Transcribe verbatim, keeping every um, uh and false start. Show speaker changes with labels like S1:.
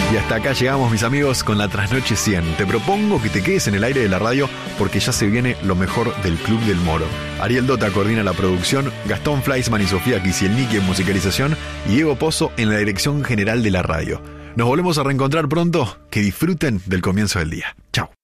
S1: Y hasta acá llegamos, mis amigos, con la Trasnoche cien. Te propongo que te quedes en el aire de la radio porque ya se viene lo mejor del Club del Moro. Ariel Dota coordina la producción, Gastón Fleischmann y Sofía Kisielniki en musicalización y Diego Pozo en la dirección general de la radio. Nos volvemos a reencontrar pronto. Que disfruten del comienzo del día. Chao.